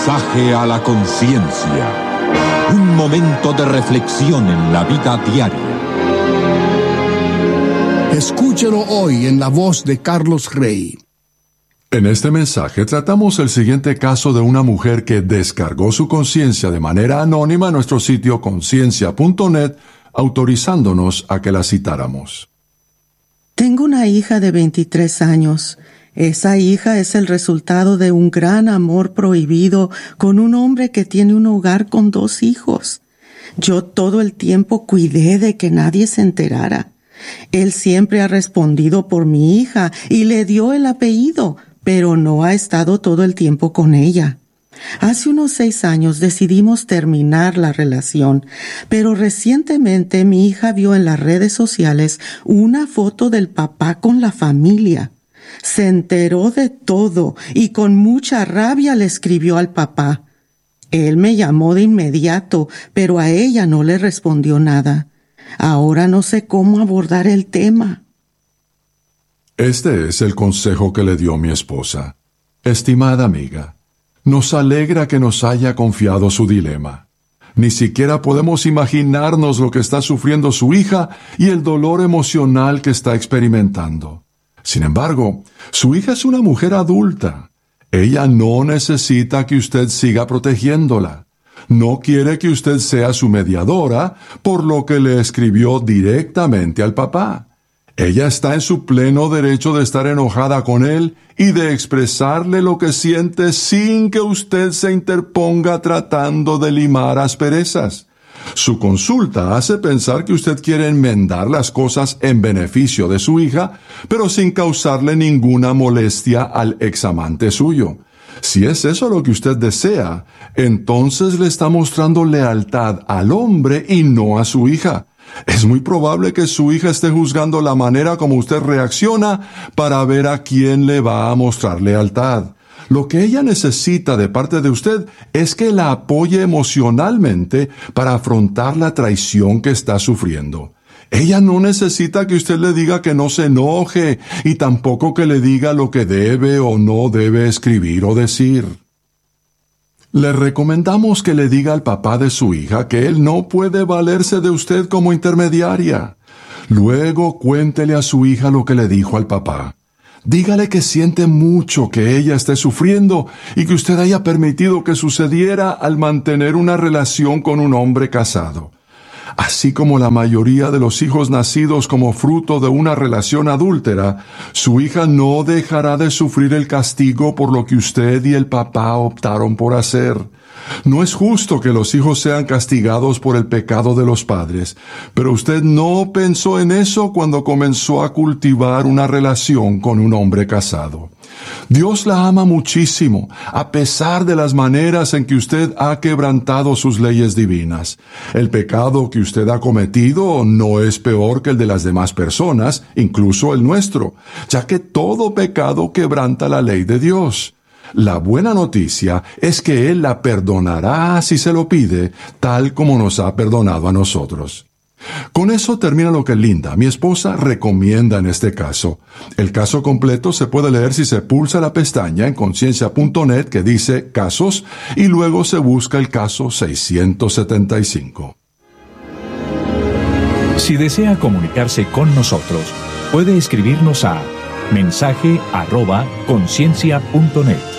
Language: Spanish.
Mensaje a la conciencia. Un momento de reflexión en la vida diaria. Escúchelo hoy en la voz de Carlos Rey. En este mensaje tratamos el siguiente caso de una mujer que descargó su conciencia de manera anónima en nuestro sitio conciencia.net, autorizándonos a que la citáramos. Tengo una hija de 23 años. Esa hija es el resultado de un gran amor prohibido con un hombre que tiene un hogar con 2 hijos. Yo todo el tiempo cuidé de que nadie se enterara. Él siempre ha respondido por mi hija y le dio el apellido, pero no ha estado todo el tiempo con ella. Hace unos 6 años decidimos terminar la relación, pero recientemente mi hija vio en las redes sociales una foto del papá con la familia. Se enteró de todo y con mucha rabia le escribió al papá. Él me llamó de inmediato, pero a ella no le respondió nada. Ahora no sé cómo abordar el tema. Este es el consejo que le dio mi esposa. Estimada amiga, nos alegra que nos haya confiado su dilema. Ni siquiera podemos imaginarnos lo que está sufriendo su hija y el dolor emocional que está experimentando. Sin embargo, su hija es una mujer adulta. Ella no necesita que usted siga protegiéndola. No quiere que usted sea su mediadora, por lo que le escribió directamente al papá. Ella está en su pleno derecho de estar enojada con él y de expresarle lo que siente sin que usted se interponga tratando de limar asperezas. Su consulta hace pensar que usted quiere enmendar las cosas en beneficio de su hija, pero sin causarle ninguna molestia al examante suyo. Si es eso lo que usted desea, entonces le está mostrando lealtad al hombre y no a su hija. Es muy probable que su hija esté juzgando la manera como usted reacciona para ver a quién le va a mostrar lealtad. Lo que ella necesita de parte de usted es que la apoye emocionalmente para afrontar la traición que está sufriendo. Ella no necesita que usted le diga que no se enoje y tampoco que le diga lo que debe o no debe escribir o decir. Le recomendamos que le diga al papá de su hija que él no puede valerse de usted como intermediaria. Luego cuéntele a su hija lo que le dijo al papá. Dígale que siente mucho que ella esté sufriendo y que usted haya permitido que sucediera al mantener una relación con un hombre casado. Así como la mayoría de los hijos nacidos como fruto de una relación adúltera, su hija no dejará de sufrir el castigo por lo que usted y el papá optaron por hacer. No es justo que los hijos sean castigados por el pecado de los padres, pero usted no pensó en eso cuando comenzó a cultivar una relación con un hombre casado. Dios la ama muchísimo, a pesar de las maneras en que usted ha quebrantado sus leyes divinas. El pecado que usted ha cometido no es peor que el de las demás personas, incluso el nuestro, ya que todo pecado quebranta la ley de Dios. La buena noticia es que Él la perdonará si se lo pide, tal como nos ha perdonado a nosotros. Con eso termina lo que Linda, mi esposa, recomienda en este caso. El caso completo se puede leer si se pulsa la pestaña en conciencia.net que dice Casos y luego se busca el caso 675. Si desea comunicarse con nosotros, puede escribirnos a mensaje@conciencia.net.